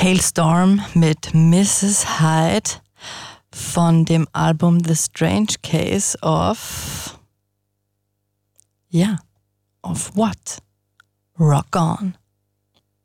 Hailstorm mit Mrs. Hyde von dem Album The Strange Case of... Ja, of what? Rock On.